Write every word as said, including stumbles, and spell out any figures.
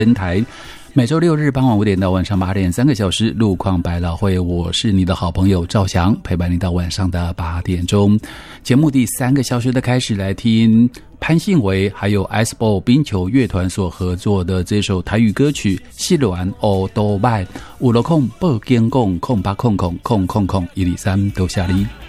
电台。每周六日傍晚五点到晚上八点，三个小时路况百老汇，我是你的好朋友赵翔，陪伴你到晚上的八点钟。节目第三个小时的开始，来听潘信维还有 Iceball 冰球乐团所合作的这首台语歌曲《西软欧多拜》，五六空报经共空八空空空空空一二三，多谢你。